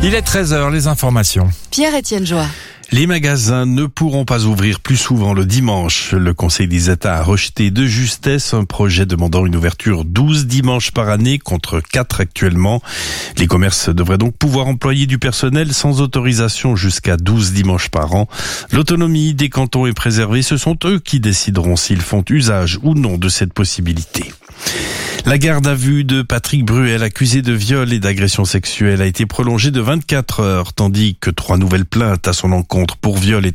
Il est 13h, les informations. Pierre-Étienne Joie. Les magasins ne pourront pas ouvrir plus souvent le dimanche. Le Conseil des États a rejeté de justesse un projet demandant une ouverture 12 dimanches par année contre 4 actuellement. Les commerces devraient donc pouvoir employer du personnel sans autorisation jusqu'à 12 dimanches par an. L'autonomie des cantons est préservée. Ce sont eux qui décideront s'ils font usage ou non de cette possibilité. La garde à vue de Patrick Bruel, accusé de viol et d'agression sexuelle, a été prolongée de 24 heures, tandis que 3 nouvelles plaintes à son encontre pour viol et